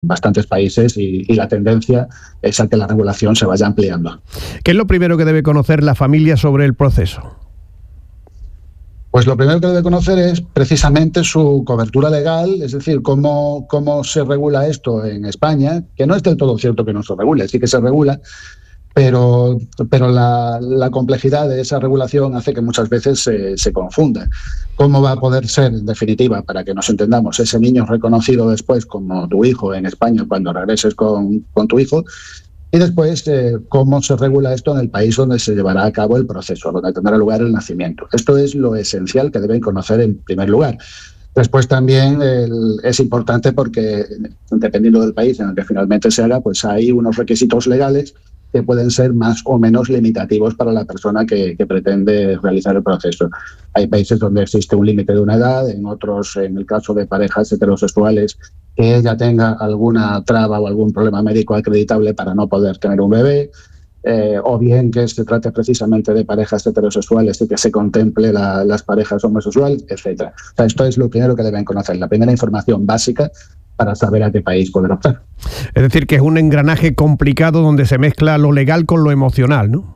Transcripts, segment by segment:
bastantes países y la tendencia es a que la regulación se vaya ampliando. ¿Qué es lo primero que debe conocer la familia sobre el proceso? Pues lo primero que debe conocer es precisamente su cobertura legal, es decir, cómo se regula esto en España, que no es del todo cierto que no se regule, sí que se regula, pero la complejidad de esa regulación hace que muchas veces se confunda. ¿Cómo va a poder ser, en definitiva, para que nos entendamos, ese niño reconocido después como tu hijo en España cuando regreses con tu hijo? Y después, cómo se regula esto en el país donde se llevará a cabo el proceso, donde tendrá lugar el nacimiento. Esto es lo esencial que deben conocer en primer lugar. Después también es importante porque, dependiendo del país en el que finalmente se haga, pues hay unos requisitos legales que pueden ser más o menos limitativos para la persona que pretende realizar el proceso. Hay países donde existe un límite de una edad, en otros, en el caso de parejas heterosexuales, que ella tenga alguna traba o algún problema médico acreditable para no poder tener un bebé, o bien que se trate precisamente de parejas heterosexuales y que se contemple las parejas homosexuales, etc. O sea, esto es lo primero que deben conocer, la primera información básica para saber a qué país poder optar. Es decir, que es un engranaje complicado donde se mezcla lo legal con lo emocional, ¿no?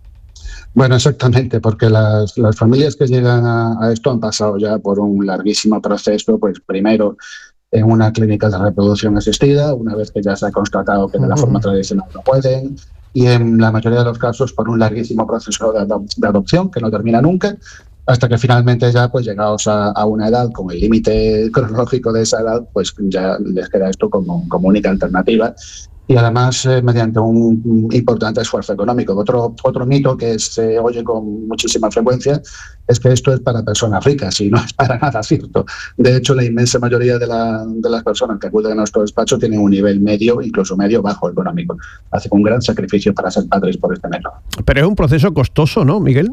Bueno, exactamente, porque las familias que llegan a esto han pasado ya por un larguísimo proceso, pues primero en una clínica de reproducción asistida, una vez que ya se ha constatado que de la forma tradicional no pueden, y en la mayoría de los casos por un larguísimo proceso de adopción que no termina nunca, hasta que finalmente ya, pues llegados a una edad, con el límite cronológico de esa edad, pues ya les queda esto como única alternativa. Y además mediante un importante esfuerzo económico. Otro mito que se oye con muchísima frecuencia es que esto es para personas ricas, y no es para nada cierto. De hecho, la inmensa mayoría de las personas que acuden a nuestro despacho tienen un nivel medio, incluso medio bajo económico. Hacen un gran sacrificio para ser padres por este método. Pero es un proceso costoso, ¿no, Miguel?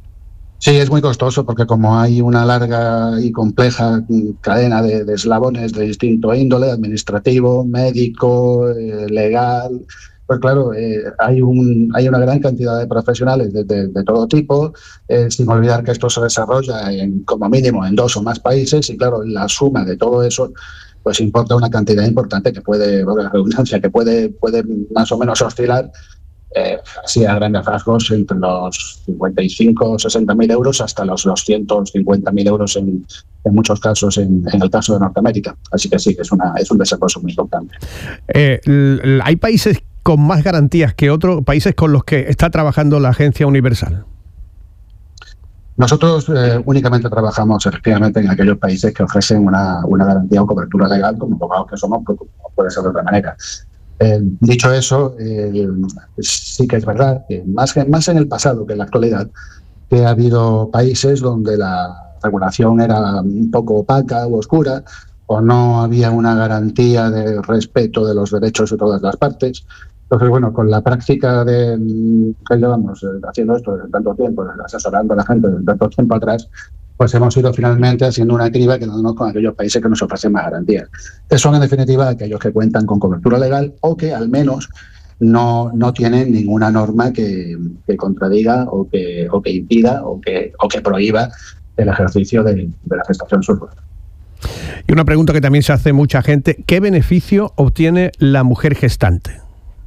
Sí, es muy costoso porque como hay una larga y compleja cadena de eslabones de distinto índole, administrativo, médico, legal, pues claro, hay una gran cantidad de profesionales de todo tipo, sin olvidar que esto se desarrolla como mínimo en 2 o más países, y claro, la suma de todo eso pues importa una cantidad importante que puede, la redundancia, que puede más o menos oscilar, así a grandes rasgos, entre los 55 o 60.000 euros hasta los 250.000 euros en muchos casos, en el caso de Norteamérica. Así que sí, es un desembolso muy importante. ¿Hay países con más garantías que otros, países con los que está trabajando la Agencia Universal? Nosotros únicamente trabajamos efectivamente en aquellos países que ofrecen una garantía o cobertura legal, como abogados que somos, pues, no puede ser de otra manera. Dicho eso, sí que es verdad que más en el pasado que en la actualidad, que ha habido países donde la regulación era un poco opaca o oscura, o no había una garantía de respeto de los derechos de todas las partes. Entonces, bueno, con la práctica que llevamos haciendo esto desde tanto tiempo, asesorando a la gente desde tanto tiempo atrás, pues hemos ido finalmente haciendo una criba quedándonos con aquellos países que nos ofrecen más garantías, que son en definitiva aquellos que cuentan con cobertura legal o que al menos no tienen ninguna norma que contradiga o que impida o que prohíba el ejercicio de la gestación surrogada. Y una pregunta que también se hace mucha gente: ¿qué beneficio obtiene la mujer gestante?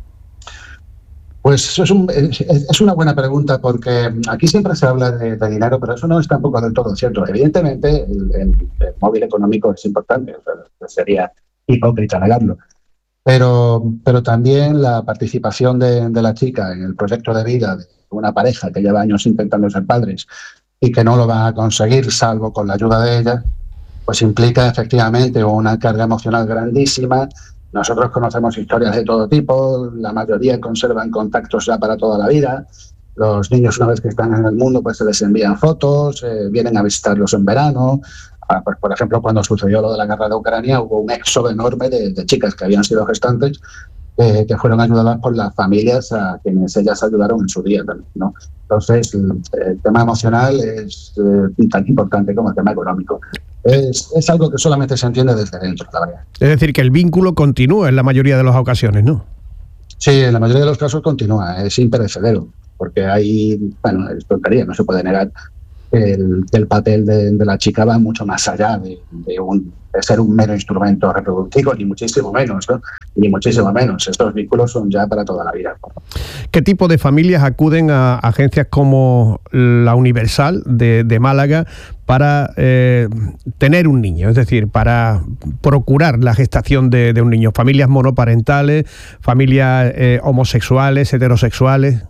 Pues es una buena pregunta, porque aquí siempre se habla de dinero, pero eso no es tampoco del todo cierto. Evidentemente, el móvil económico es importante, o sea, sería hipócrita negarlo. Pero también la participación de la chica en el proyecto de vida de una pareja que lleva años intentando ser padres y que no lo va a conseguir salvo con la ayuda de ella, pues implica efectivamente una carga emocional grandísima. Nosotros conocemos historias de todo tipo, la mayoría conservan contactos ya para toda la vida. Los niños, una vez que están en el mundo, pues se les envían fotos, vienen a visitarlos en verano. Pues, por ejemplo, cuando sucedió lo de la guerra de Ucrania, hubo un éxodo enorme de chicas que habían sido gestantes, que fueron ayudadas por las familias a quienes ellas ayudaron en su día también, ¿no? Entonces, el tema emocional es tan importante como el tema económico. Es algo que solamente se entiende desde dentro, la verdad. Es decir, que el vínculo continúa en la mayoría de las ocasiones, ¿no? Sí, en la mayoría de los casos continúa, es imperecedero, porque hay, bueno, es tontería, no se puede negar que el papel de la chica va mucho más allá de ser un mero instrumento reproductivo, ni muchísimo menos, ¿no? Ni muchísimo menos. Estos vínculos son ya para toda la vida. ¿Qué tipo de familias acuden a agencias como la Universal de Málaga para tener un niño? Es decir, para procurar la gestación de un niño. ¿Familias monoparentales, familias homosexuales, heterosexuales?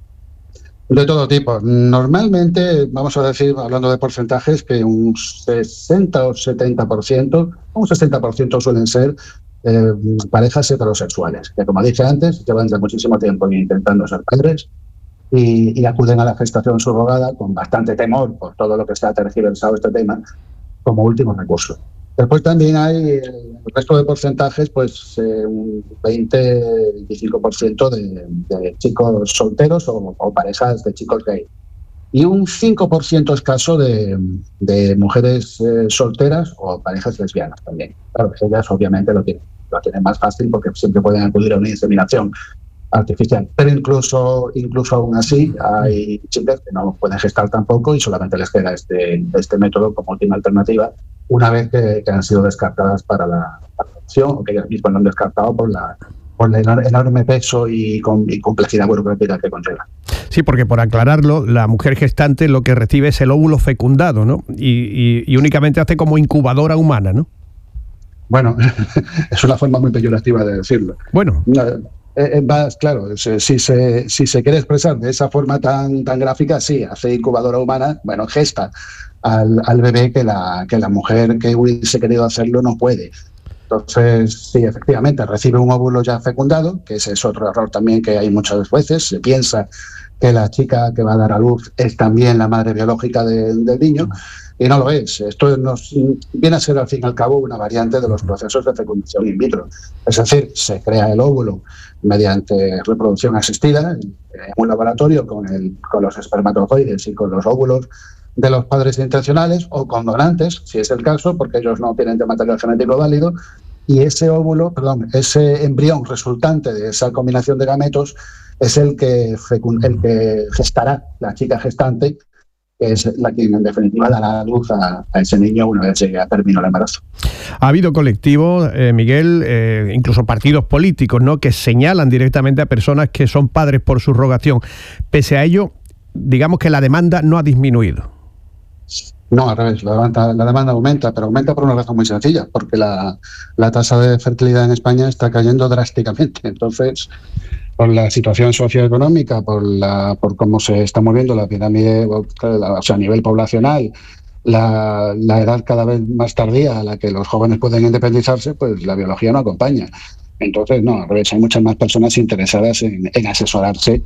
De todo tipo. Normalmente, vamos a decir, hablando de porcentajes, que un 60 o 70%, un 60% suelen ser parejas heterosexuales, que como dije antes, llevan ya muchísimo tiempo intentando ser padres y acuden a la gestación subrogada con bastante temor por todo lo que se ha tergiversado este tema como último recurso. Después también hay el resto de porcentajes, pues un 20-25% de chicos solteros o parejas de chicos gay. Y un 5% escaso de mujeres solteras o parejas lesbianas también. Claro, ellas obviamente lo tienen más fácil porque siempre pueden acudir a una inseminación artificial. Pero incluso aún así hay chicas que no pueden gestar tampoco y solamente les queda este método como última alternativa una vez que han sido descartadas para la adopción o que ellas mismas lo han descartado por el enorme peso y complejidad burocrática que conlleva. Sí, porque por aclararlo, la mujer gestante lo que recibe es el óvulo fecundado, ¿no? Y únicamente hace como incubadora humana, ¿no? Bueno, es una forma muy peyorativa de decirlo. Bueno. Claro, si se quiere expresar de esa forma tan gráfica, sí, hace incubadora humana, bueno, gesta al bebé que la mujer que hubiese querido hacerlo no puede. Entonces, sí, efectivamente, recibe un óvulo ya fecundado, que ese es otro error también que hay muchas veces. Se piensa que la chica que va a dar a luz es también la madre biológica del niño, y no lo es. Esto viene a ser, al fin y al cabo, una variante de los procesos de fecundación in vitro. Es decir, se crea el óvulo mediante reproducción asistida en un laboratorio con los espermatozoides y con los óvulos de los padres intencionales o con donantes, si es el caso, porque ellos no tienen de material genético válido, y ese embrión resultante de esa combinación de gametos es el que gestará la chica gestante, que es la que en definitiva dará luz a ese niño una vez llegue a término el embarazo. Ha habido colectivos, Miguel, incluso partidos políticos, ¿no?, que señalan directamente a personas que son padres por subrogación. Pese a ello, digamos que la demanda no ha disminuido. No, al revés, la demanda aumenta, pero aumenta por una razón muy sencilla, porque la tasa de fertilidad en España está cayendo drásticamente. Entonces, por la situación socioeconómica, por cómo se está moviendo la pirámide, o sea, a nivel poblacional, la edad cada vez más tardía a la que los jóvenes pueden independizarse, pues la biología no acompaña. Entonces, no, al revés, hay muchas más personas interesadas en asesorarse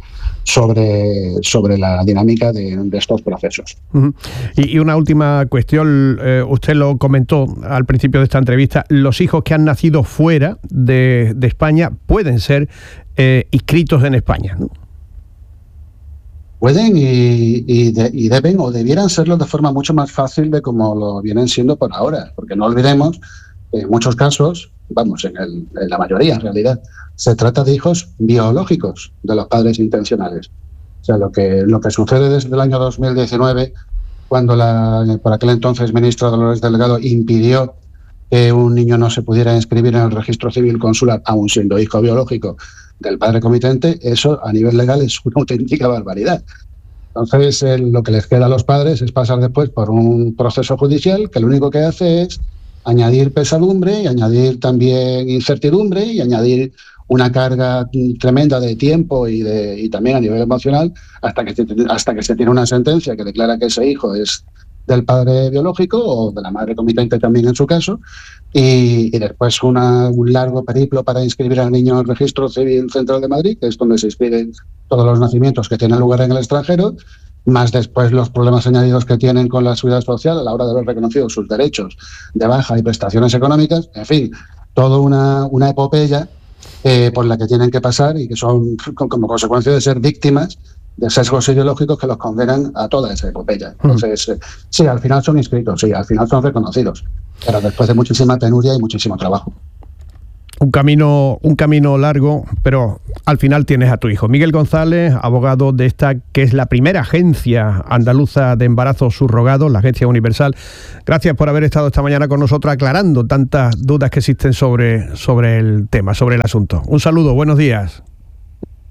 sobre la dinámica de estos procesos. Uh-huh. Y una última cuestión, usted lo comentó al principio de esta entrevista, los hijos que han nacido fuera de España pueden ser inscritos en España, ¿no? Pueden y deben o debieran serlo de forma mucho más fácil de como lo vienen siendo por ahora, porque no olvidemos que en muchos casos, en la mayoría en realidad, se trata de hijos biológicos de los padres intencionales. O sea, lo que sucede desde el año 2019, cuando por aquel entonces ministra Dolores Delgado impidió que un niño no se pudiera inscribir en el registro civil consular, aun siendo hijo biológico del padre comitente, eso a nivel legal es una auténtica barbaridad. Entonces, lo que les queda a los padres es pasar después por un proceso judicial que lo único que hace es añadir pesadumbre y añadir también incertidumbre y añadir una carga tremenda de tiempo y también a nivel emocional hasta que se tiene una sentencia que declara que ese hijo es del padre biológico o de la madre comitente también en su caso, y después un largo periplo para inscribir al niño en el registro civil central de Madrid, que es donde se inscriben todos los nacimientos que tienen lugar en el extranjero, más después los problemas añadidos que tienen con la seguridad social a la hora de haber reconocido sus derechos de baja y prestaciones económicas, en fin, toda una epopeya por la que tienen que pasar y que son como consecuencia de ser víctimas de sesgos ideológicos que los condenan a toda esa epopeya. Entonces, sí, al final son inscritos, sí, al final son reconocidos, pero después de muchísima penuria y muchísimo trabajo. Un camino largo, pero al final tienes a tu hijo. Miguel González, abogado de esta, que es la primera agencia andaluza de embarazo subrogado, la Agencia Universal. Gracias por haber estado esta mañana con nosotros aclarando tantas dudas que existen sobre el tema, sobre el asunto. Un saludo, buenos días.